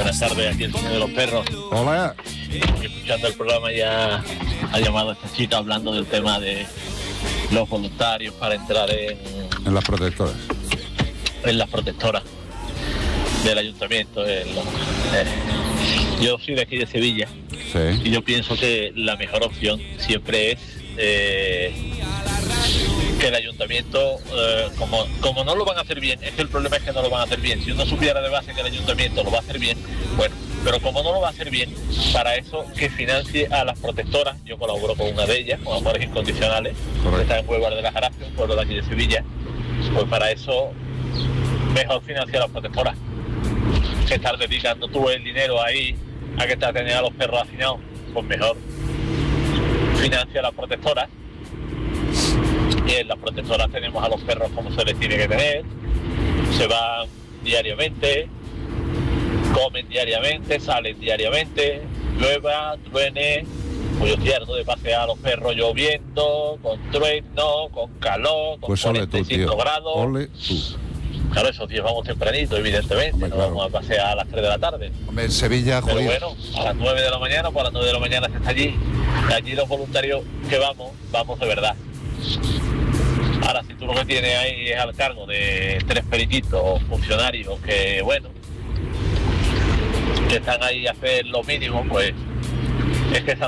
Buenas tardes, aquí el señor de los perros. Hola. Escuchando el programa ya ha llamado a esta chica hablando del tema de los voluntarios para entrar en las protectoras. En las protectoras del ayuntamiento. Yo soy de aquí de Sevilla, sí, y yo pienso que la mejor opción siempre es que el ayuntamiento, como no lo van a hacer bien, es que el problema es que no lo van a hacer bien. Si uno supiera de base que el ayuntamiento lo va a hacer bien, bueno, pero como no lo va a hacer bien, para eso que financie a las protectoras. Yo colaboro con una de ellas, con Amores Incondicionales, que está en Huelva de la Jarapia, un pueblo de aquí de Sevilla. Pues para eso mejor financiar a las protectoras que estar dedicando tú el dinero ahí a que te atengan a los perros hacinados. Pues mejor financia a las protectoras, y en las protectoras tenemos a los perros como se les tiene que tener, se van diariamente, comen diariamente, salen diariamente, llueva, truene. Pues yo estoy harto de pasear a los perros lloviendo, con trueno, con calor, con pues 45 grados. Ole tú. Claro, esos días vamos tempranito, evidentemente. Hombre, no claro. vamos a pasear a las 3 de la tarde. Hombre, en Sevilla, Pero joder. bueno, a las 9 de la mañana, pues a las 9 de la mañana se está allí. Y allí los voluntarios que vamos de verdad. Ahora, si tú lo que tienes ahí es al cargo de 3 periquitos funcionarios que, bueno, que están ahí a hacer lo mínimo, pues es que esa